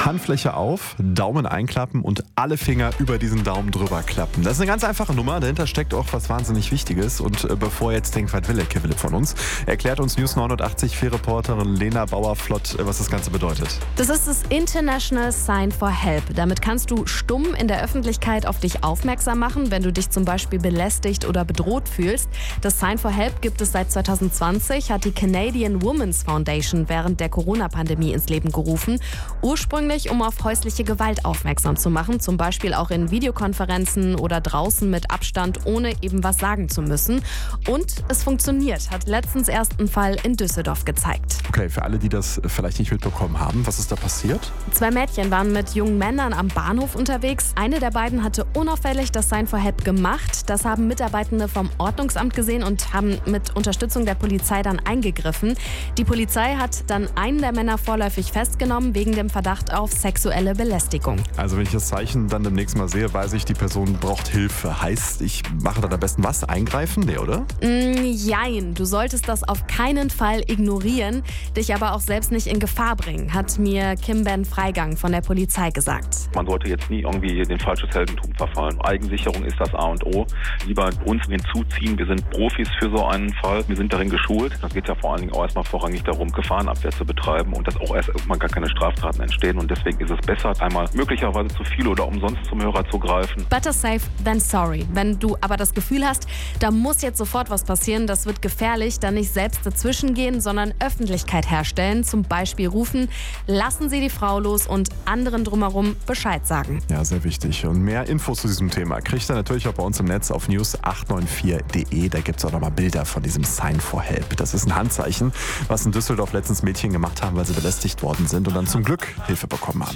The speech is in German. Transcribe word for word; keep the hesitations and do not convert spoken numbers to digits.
Handfläche auf, Daumen einklappen und alle Finger über diesen Daumen drüber klappen. Das ist eine ganz einfache Nummer, dahinter steckt auch was wahnsinnig Wichtiges. Und äh, bevor ihr jetzt denkt, was will der Philipp von uns, erklärt uns News neunundachtzig Reporterin Lena Bauer-Flott, äh, was das Ganze bedeutet. Das ist das International Sign for Help. Damit kannst du stumm in der Öffentlichkeit auf dich aufmerksam machen, wenn du dich zum Beispiel belästigt oder bedroht fühlst. Das Sign for Help gibt es seit zwanzig zwanzig, hat die Canadian Women's Foundation während der Corona-Pandemie ins Leben gerufen. Ursprünglich, um auf häusliche Gewalt aufmerksam zu machen, zum Beispiel auch in Videokonferenzen oder draußen mit Abstand, ohne eben was sagen zu müssen. Und es funktioniert, hat letztens erst ein Fall in Düsseldorf gezeigt. Okay, für alle, die das vielleicht nicht mitbekommen haben, was ist da passiert? Zwei Mädchen waren mit jungen Männern am Bahnhof unterwegs. Eine der beiden hatte unauffällig das Sign for Help gemacht. Das haben Mitarbeitende vom Ordnungsamt gesehen und haben mit Unterstützung der Polizei dann eingegriffen. Die Polizei hat dann einen der Männer vorläufig festgenommen wegen dem Verdacht auf sexuelle Belästigung. Also wenn ich das Zeichen dann demnächst mal sehe, weiß ich, die Person braucht Hilfe. Heißt, ich mache dann am besten was? Eingreifen? Nee, oder? Mm, jein, du solltest das auf keinen Fall ignorieren, dich aber auch selbst nicht in Gefahr bringen, hat mir Kim Ben Freigang von der Polizei gesagt. Man sollte jetzt nie irgendwie in falsches Heldentum verfallen. Eigensicherung ist das A und O. Lieber uns hinzuziehen. Wir sind Profis für so einen Fall. Wir sind darin geschult. Das geht ja vor allen Dingen auch erstmal vorrangig darum, Gefahrenabwehr zu betreiben und dass auch erst erstmal gar keine Straftaten entstehen. Und deswegen ist es besser, einmal möglicherweise zu viel oder umsonst zum Hörer zu greifen. Better safe than sorry. Wenn du aber das Gefühl hast, da muss jetzt sofort was passieren, das wird gefährlich, dann nicht selbst dazwischen gehen, sondern Öffentlichkeit herstellen. Zum Beispiel rufen, lassen Sie die Frau los und anderen drumherum Bescheid sagen. Ja, sehr wichtig. Und mehr Infos zu diesem Thema kriegt ihr natürlich auch bei uns im Netz auf news acht neun vier punkt de. Da gibt es auch nochmal Bilder von diesem Sign for Help. Das ist ein Handzeichen, was in Düsseldorf letztens Mädchen gemacht haben, weil sie belästigt worden sind und dann zum Glück Hilfe bekommen haben.